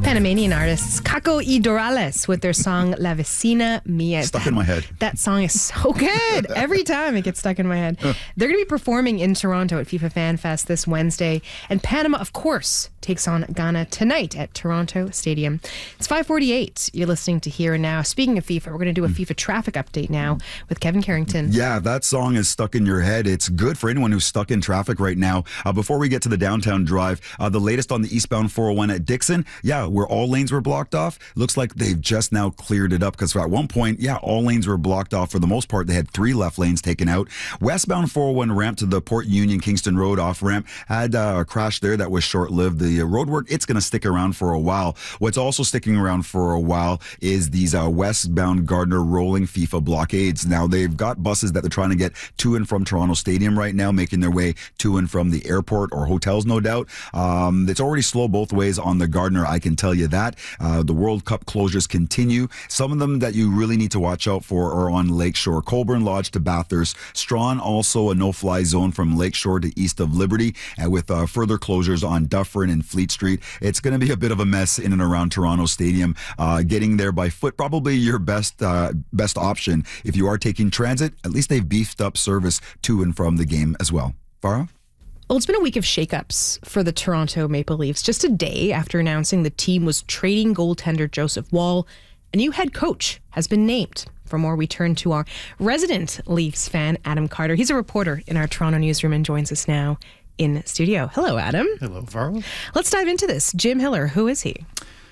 Panamanian artists Caco y Dorales with their song La Vecina Mia. Stuck in my head. That song is so good. Every time it gets stuck in my head. They're going to be performing in Toronto at FIFA Fan Fest this Wednesday. And Panama, of course, takes on Ghana tonight at Toronto Stadium. It's 5:48. You're listening to Here and Now. Speaking of FIFA, we're going to do a FIFA traffic update now with Kevin Carrington. Yeah, that song is stuck in your head. It's good for anyone who's stuck in traffic right now. Before we get to the downtown drive, the latest on the eastbound 401 at Dixon, where all lanes were blocked off, looks like they've just now cleared it up, because at one point, all lanes were blocked off. For the most part, they had 3 left lanes taken out. Westbound 401 ramp to the Port Union Kingston Road off ramp had a crash there that was short-lived. The road work, it's going to stick around for a while. What's also sticking around for a while is these westbound Gardner rolling FIFA blockades. Now, they've got buses that they're trying to get to and from Toronto Stadium right now, making their way to and from the airport or hotels, no doubt. It's already slow both ways on the Gardner, I can tell you that. The World Cup closures continue. Some of them that you really need to watch out for are on Lakeshore, Colborne Lodge to Bathurst, Strawn, also a no-fly zone from Lakeshore to east of Liberty, and with further closures on Dufferin and Fleet Street. It's going to be a bit of a mess in and around Toronto Stadium. Getting there by foot, probably your best option. If you are taking transit, at least they've beefed up service to and from the game as well. Farah? Well, it's been a week of shakeups for the Toronto Maple Leafs. Just a day after announcing the team was trading goaltender Joseph Woll, a new head coach has been named. For more, we turn to our resident Leafs fan, Adam Carter. He's a reporter in our Toronto newsroom and joins us now in studio. Hello, Adam. Hello, Farrell. Let's dive into this. Jim Hiller, who is he?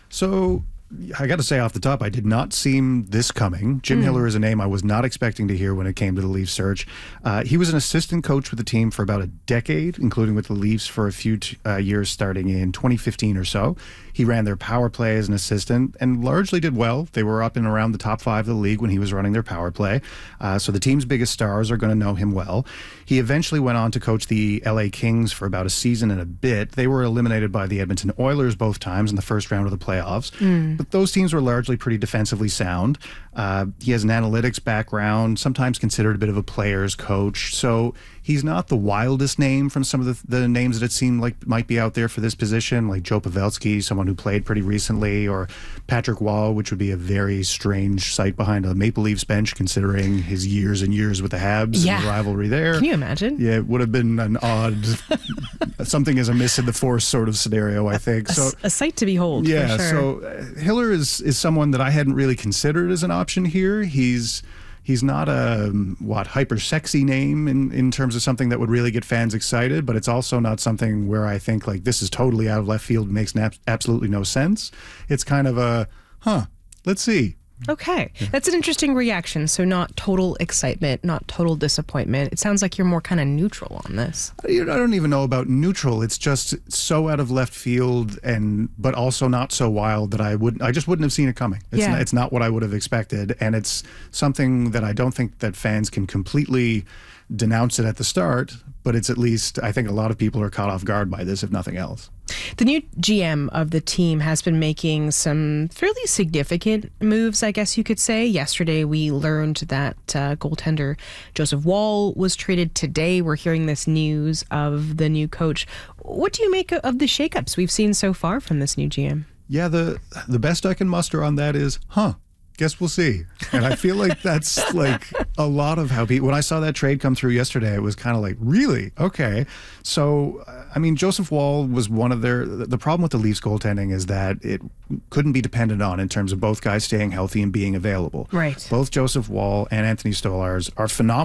So, I got to say off the top, I did not see this coming. Jim Hiller is a name I was not expecting to hear when it came to the Leafs search. He was an assistant coach with the team for about a decade, including with the Leafs for a few years starting in 2015 or so. He ran their power play as an assistant and largely did well. They were up and around the top 5 of the league when he was running their power play. So the team's biggest stars are going to know him well. He eventually went on to coach the LA Kings for about a season and a bit. They were eliminated by the Edmonton Oilers both times in the first round of the playoffs. But those teams were largely pretty defensively sound. He has an analytics background, sometimes considered a bit of a player's coach. So he's not the wildest name from some of the names that it seemed like might be out there for this position, like Joe Pavelski, someone who played pretty recently, or Patrick Wall, which would be a very strange sight behind a Maple Leafs bench, considering his years and years with the Habs and the rivalry there. Can you imagine? Yeah, it would have been an odd, something is amiss in the force sort of scenario, I think. A sight to behold, yeah, for sure. So Hiller is someone that I hadn't really considered as an option here. He's not a hyper sexy name in terms of something that would really get fans excited, but it's also not something where I think like this is totally out of left field, makes absolutely no sense. It's kind of a let's see. Okay, that's an interesting reaction. So not total excitement, not total disappointment. It sounds like you're more kind of neutral on this. I don't even know about neutral. It's just so out of left field, but also not so wild that I just wouldn't have seen it coming. It's not what I would have expected, and it's something that I don't think that fans can completely denounce it at the start, but it's at least, I think a lot of people are caught off guard by this, if nothing else. The new GM of the team has been making some fairly significant moves, I guess you could say. Yesterday, we learned that goaltender Joseph Woll was traded. Today, we're hearing this news of the new coach. What do you make of the shakeups we've seen so far from this new GM? Yeah, the best I can muster on that is, guess we'll see. And I feel like that's like a lot of how people, when I saw that trade come through yesterday, it was kind of like, really? Okay. So, I mean, Joseph Woll was one of the problem with the Leafs goaltending is that it couldn't be depended on in terms of both guys staying healthy and being available. Right. Both Joseph Woll and Anthony Stolarz are phenomenal